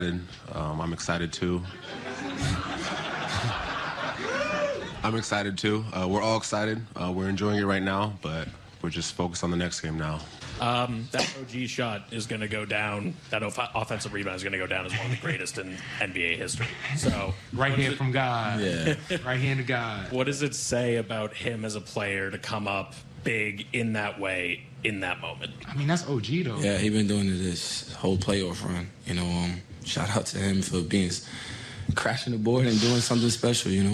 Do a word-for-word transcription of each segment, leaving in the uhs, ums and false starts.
Um, I'm excited too. I'm excited too. Uh, we're all excited. Uh, we're enjoying it right now, but we're just focused on the next game now. Um, that O G shot is going to go down. That off- offensive rebound is going to go down as one of the greatest in N B A history. So right hand from God. Yeah. Right hand to God. What does it say about him as a player to come up big in that way in that moment? I mean, that's O G though. Yeah, he been doing it this whole playoff run. You know, um, shout out to him for being crashing the board and doing something special. You know.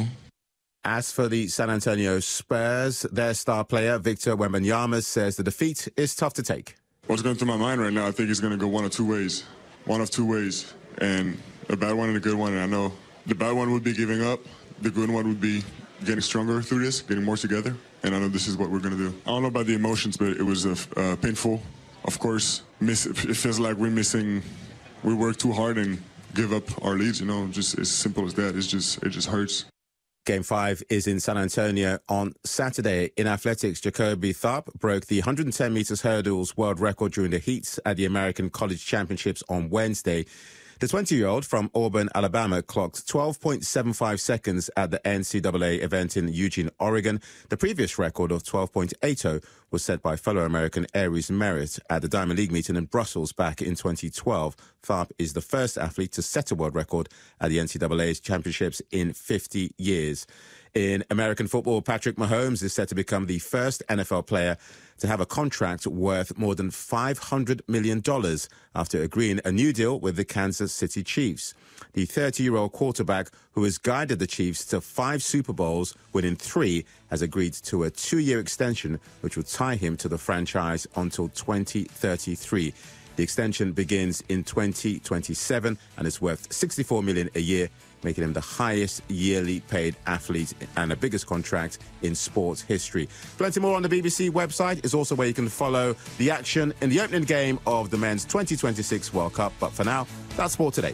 As for the San Antonio Spurs, their star player, Victor Wembanyama, says the defeat is tough to take. What's going through my mind right now, I think it's going to go one of two ways. One of two ways. And a bad one and a good one. And I know the bad one would be giving up. The good one would be getting stronger through this, getting more together. And I know this is what we're going to do. I don't know about the emotions, but it was uh, uh, painful. Of course, miss, it feels like we're missing, we work too hard and give up our leads, you know, just as simple as that. It's just, it just hurts. Game five is in San Antonio on Saturday. In athletics, Jacoby Tharp broke the one hundred ten meters hurdles world record during the heats at the American College Championships on Wednesday. The twenty-year-old from Auburn, Alabama, clocked twelve point seven five seconds at the N C double A event in Eugene, Oregon. The previous record of twelve point eight oh was set by fellow American Aries Merritt at the Diamond League meeting in Brussels back in twenty twelve. Tharp is the first athlete to set a world record at the N C double A's championships in fifty years. In American football, Patrick Mahomes is set to become the first N F L player to have a contract worth more than five hundred million dollars after agreeing a new deal with the Kansas City Chiefs. The thirty-year-old quarterback, who has guided the Chiefs to five Super Bowls, winning three, has agreed to a two-year extension, which will tie him to the franchise until twenty thirty-three. The extension begins in twenty twenty-seven and is worth sixty-four million dollars a year, making him the highest yearly paid athlete and the biggest contract in sports history. Plenty more on the B B C website is also where you can follow the action in the opening game of the men's twenty twenty-six World Cup. But for now, that's Sport Today.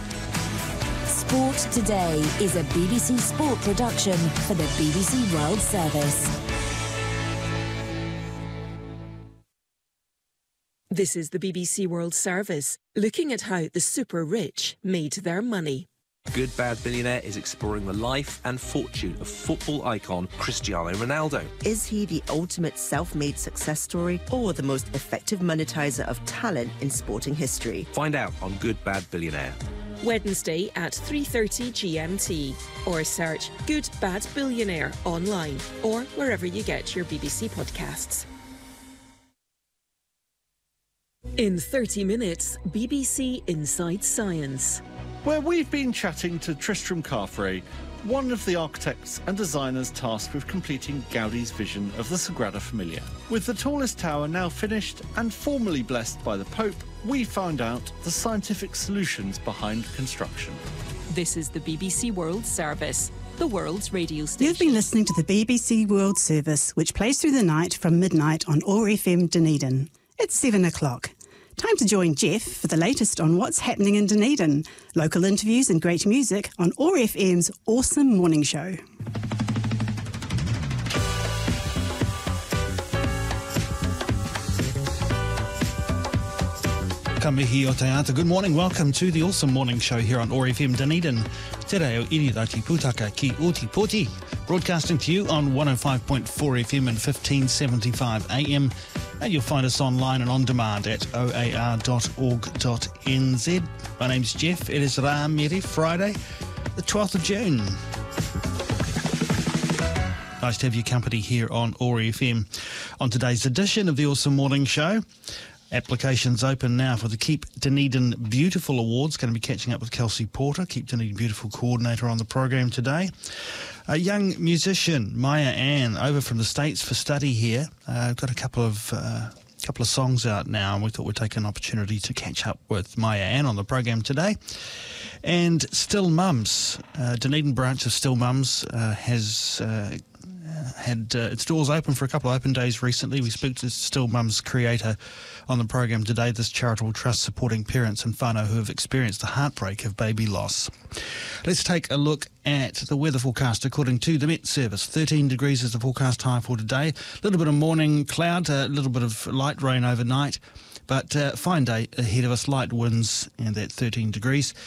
Sport Today is a B B C Sport production for the B B C World Service. This is the B B C World Service, looking at how the super rich made their money. Good Bad Billionaire is exploring the life and fortune of football icon Cristiano Ronaldo. Is he the ultimate self-made success story or the most effective monetizer of talent in sporting history? Find out on Good Bad Billionaire. Wednesday at three thirty G M T, or search Good Bad Billionaire online or wherever you get your B B C podcasts. In thirty minutes, B B C Inside Science, where we've been chatting to Tristram Carfrae, one of the architects and designers tasked with completing Gaudi's vision of the Sagrada Familia. With the tallest tower now finished and formally blessed by the Pope, we found out the scientific solutions behind construction. This is the B B C World Service, the world's radio station. You've been listening to the B B C World Service, which plays through the night from midnight on O A R F M Dunedin. It's seven o'clock. Time to join Jeff for the latest on what's happening in Dunedin. Local interviews and great music on O A R F M's Awesome Morning Show. Ka mihi o te ata. Good morning, welcome to the Awesome Morning Show here on O A R F M Dunedin. Te reo Irirati Putaka ki Otipoti, broadcasting to you on one oh five point four F M and fifteen seventy-five A M, and you'll find us online and on demand at o a r dot org dot n z. My name's Jeff. It is Rā Mere, Friday, the twelfth of June. Nice to have your company here on O A R F M. On today's edition of the Awesome Morning Show, applications open now for the Keep Dunedin Beautiful Awards. Going to be catching up with Kelsey Porter, Keep Dunedin Beautiful coordinator, on the program today. A young musician, Maya Ann, over from the States for study here. Uh, got a couple of uh, couple of songs out now, and we thought we'd take an opportunity to catch up with Maya Ann on the program today. And Still Mums, uh, Dunedin branch of Still Mums uh, has Uh, had uh, its doors open for a couple of open days recently. We spoke to Still Mums creator on the program today, this charitable trust supporting parents and whānau who have experienced the heartbreak of baby loss. Let's take a look at the weather forecast according to the Met Service. thirteen degrees is the forecast high for today. A little bit of morning cloud, a little bit of light rain overnight. But uh, fine day ahead of us, light winds and at thirteen degrees.